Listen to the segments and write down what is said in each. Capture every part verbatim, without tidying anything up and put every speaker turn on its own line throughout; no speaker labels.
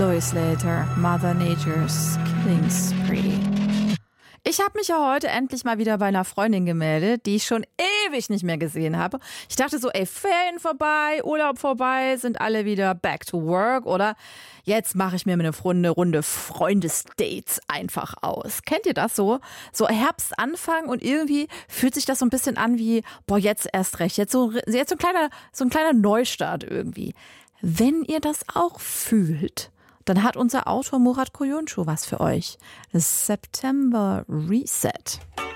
Zoe Slater, Mother Nature's Killing Spree. Ich habe mich ja heute endlich mal wieder bei einer Freundin gemeldet, die ich schon ewig nicht mehr gesehen habe. Ich dachte so, ey, Ferien vorbei, Urlaub vorbei, sind alle wieder back to work, oder? Jetzt mache ich mir eine Runde, Runde Freundesdates einfach aus. Kennt ihr das so? So Herbstanfang und irgendwie fühlt sich das so ein bisschen an wie, boah, jetzt erst recht, jetzt so, jetzt so ein kleiner, so ein kleiner Neustart irgendwie. Wenn ihr das auch fühlt, dann hat unser Autor Murat Koyuncu was für euch. Das September Reset.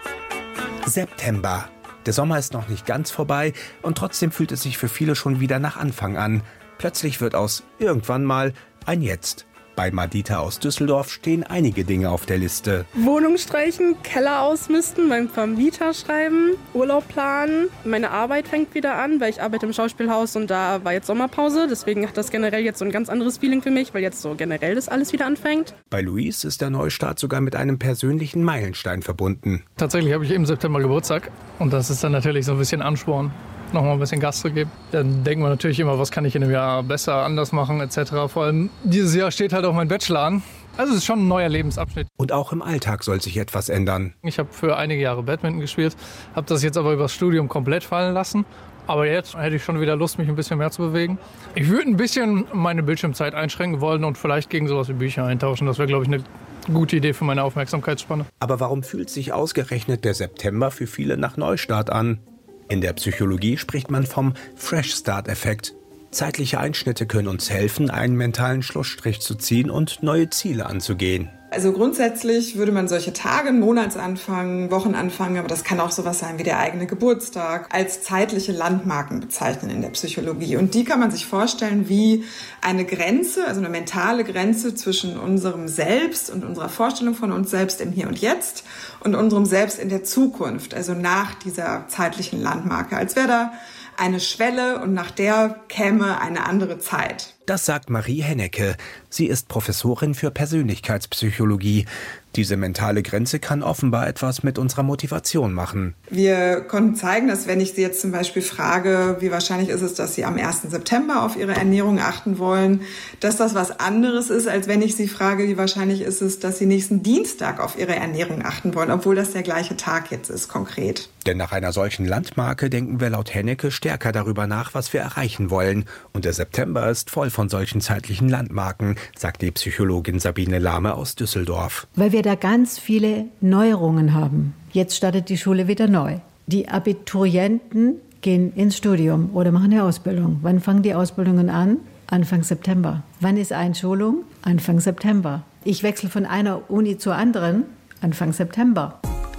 September. Der Sommer ist noch nicht ganz vorbei und trotzdem fühlt es sich für viele schon wieder nach Anfang an. Plötzlich wird aus irgendwann mal ein Jetzt. Bei Madita aus Düsseldorf stehen einige Dinge auf der Liste.
Wohnung streichen, Keller ausmisten, beim Vermieter schreiben, Urlaub planen. Meine Arbeit fängt wieder an, weil ich arbeite im Schauspielhaus und da war jetzt Sommerpause. Deswegen hat das generell jetzt so ein ganz anderes Feeling für mich, weil jetzt so generell das alles wieder anfängt.
Bei Luis ist der Neustart sogar mit einem persönlichen Meilenstein verbunden.
Tatsächlich habe ich im September Geburtstag und das ist dann natürlich so ein bisschen Ansporn, noch mal ein bisschen Gas zu geben. Dann denkt man natürlich immer, was kann ich in einem Jahr besser, anders machen et cetera. Vor allem dieses Jahr steht halt auch mein Bachelor an. Also es ist schon ein neuer Lebensabschnitt.
Und auch im Alltag soll sich etwas ändern.
Ich habe für einige Jahre Badminton gespielt, habe das jetzt aber übers Studium komplett fallen lassen. Aber jetzt hätte ich schon wieder Lust, mich ein bisschen mehr zu bewegen. Ich würde ein bisschen meine Bildschirmzeit einschränken wollen und vielleicht gegen sowas wie Bücher eintauschen. Das wäre, glaube ich, eine gute Idee für meine Aufmerksamkeitsspanne.
Aber warum fühlt sich ausgerechnet der September für viele nach Neustart an? In der Psychologie spricht man vom Fresh-Start-Effekt. Zeitliche Einschnitte können uns helfen, einen mentalen Schlussstrich zu ziehen und neue Ziele anzugehen.
Also grundsätzlich würde man solche Tage, Monatsanfang, Wochenanfang, aber das kann auch sowas sein wie der eigene Geburtstag, als zeitliche Landmarken bezeichnen in der Psychologie. Und die kann man sich vorstellen wie eine Grenze, also eine mentale Grenze zwischen unserem Selbst und unserer Vorstellung von uns selbst im Hier und Jetzt und unserem Selbst in der Zukunft, also nach dieser zeitlichen Landmarke. Als wäre da eine Schwelle und nach der käme eine andere Zeit.
Das sagt Marie Hennecke. Sie ist Professorin für Persönlichkeitspsychologie. Diese mentale Grenze kann offenbar etwas mit unserer Motivation machen.
Wir konnten zeigen, dass wenn ich Sie jetzt zum Beispiel frage, wie wahrscheinlich ist es, dass Sie am ersten September auf Ihre Ernährung achten wollen, dass das was anderes ist, als wenn ich Sie frage, wie wahrscheinlich ist es, dass Sie nächsten Dienstag auf Ihre Ernährung achten wollen, obwohl das der gleiche Tag jetzt ist, konkret.
Denn nach einer solchen Landmarke denken wir laut Hennecke stärker darüber nach, was wir erreichen wollen. Und der September ist voll von solchen zeitlichen Landmarken, sagt die Psychologin Sabine Lahme aus Düsseldorf.
Weil wir da ganz viele Neuerungen haben. Jetzt startet die Schule wieder neu. Die Abiturienten gehen ins Studium oder machen eine Ausbildung. Wann fangen die Ausbildungen an? Anfang September. Wann ist Einschulung? Anfang September. Ich wechsle von einer Uni zur anderen. Anfang September.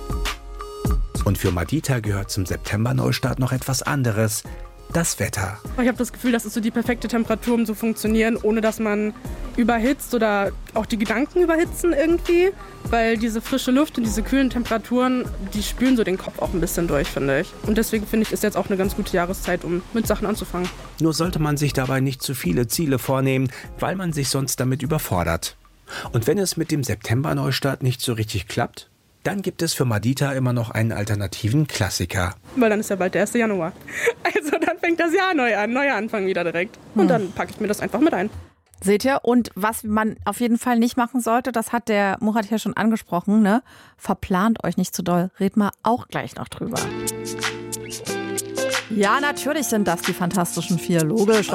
Und für Madita gehört zum September-Neustart noch etwas anderes. Das Wetter.
Ich habe das Gefühl, das ist so die perfekte Temperatur, um zu funktionieren, ohne dass man überhitzt oder auch die Gedanken überhitzen irgendwie. Weil diese frische Luft und diese kühlen Temperaturen, die spülen so den Kopf auch ein bisschen durch, finde ich. Und deswegen finde ich, ist jetzt auch eine ganz gute Jahreszeit, um mit Sachen anzufangen.
Nur sollte man sich dabei nicht zu viele Ziele vornehmen, weil man sich sonst damit überfordert. Und wenn es mit dem September-Neustart nicht so richtig klappt, dann gibt es für Madita immer noch einen alternativen Klassiker.
Weil dann ist ja bald der erste Januar. Also dann fängt das Jahr neu an, neuer Anfang wieder direkt. Und dann packe ich mir das einfach mit ein.
Seht ihr? Und was man auf jeden Fall nicht machen sollte, das hat der Murat ja schon angesprochen, ne? Verplant euch nicht zu doll. Reden wir auch gleich noch drüber. Ja, natürlich sind das die Fantastischen Vier, logisch.